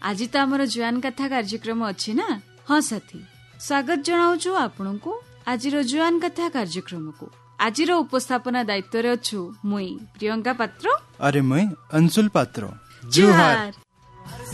आज तो आमर जुआन कथा कार्यक्रम अच्छी ना। हाँ साथी, स्वागत जनाऊछु आपनकु आज जुआन कथा कार्यक्रम को। आज उपस्थापना दायित्व रे अछु मुई प्रियंका पात्र। अरे मुई अंशुल पात्र। जुहार।